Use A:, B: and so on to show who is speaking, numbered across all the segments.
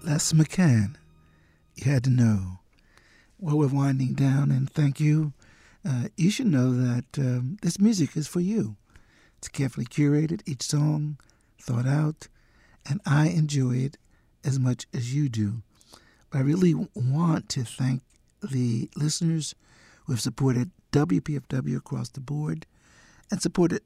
A: Les McCann, you had to know. Well, we're winding down, and thank you. You should know that this music is for you. It's carefully curated, each song thought out, and I enjoy it as much as you do. But I really want to thank the listeners who have supported WPFW across the board and supported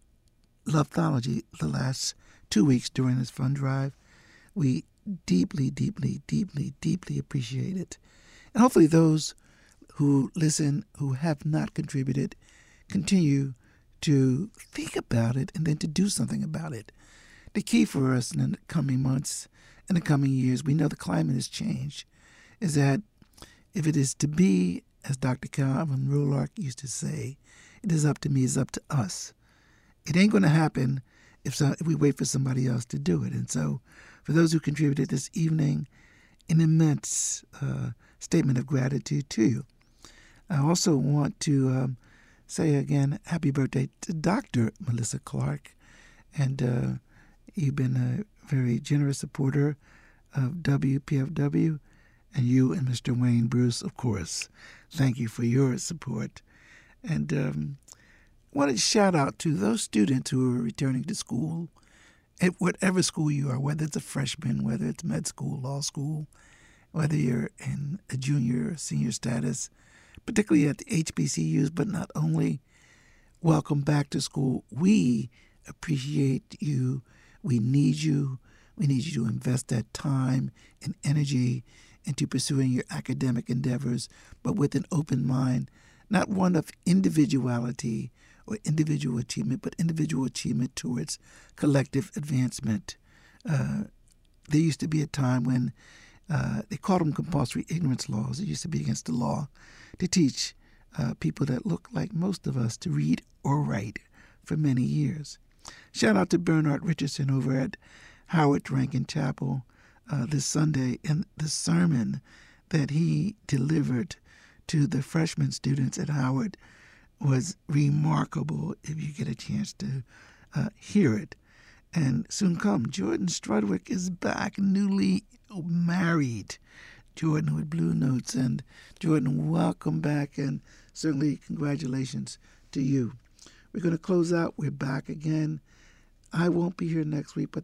A: Lovethology the last 2 weeks during this fund drive. We deeply, deeply, deeply, deeply appreciate it. And hopefully those who listen, who have not contributed, continue to think about it and then to do something about it. The key for us in the coming months and the coming years, we know the climate has changed, is that if it is to be, as Dr. Calvin Rolark used to say, it is up to me, it's up to us. It ain't going to happen if we wait for somebody else to do it. And so for those who contributed this evening, an immense statement of gratitude to you. I also want to say again, happy birthday to Dr. Melissa Clark. And you've been a very generous supporter of WPFW, and you and Mr. Wayne Bruce, of course. Thank you for your support. And wanted to shout out to those students who are returning to school, at whatever school you are, whether it's a freshman, whether it's med school, law school, whether you're in a junior or senior status, particularly at the HBCUs, but not only. Welcome back to school. We appreciate you. We need you. We need you to invest that time and energy into pursuing your academic endeavors, but with an open mind, not one of individuality or individual achievement, but individual achievement towards collective advancement. There used to be a time when they called them compulsory ignorance laws. It used to be against the law to teach people that look like most of us to read or write for many years. Shout out to Bernard Richardson over at Howard Rankin Chapel this Sunday, and the sermon that he delivered to the freshman students at Howard was remarkable if you get a chance to hear it. And soon come, Jordan Strudwick is back, newly married. Jordan with Blue Notes. And Jordan, welcome back, and certainly congratulations to you. We're going to close out. We're back again. I won't be here next week, but